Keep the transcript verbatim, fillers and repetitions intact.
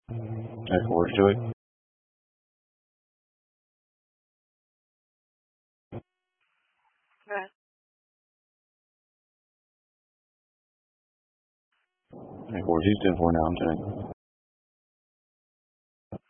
I look forward to it. Right. I look forward to Houston for now tonight.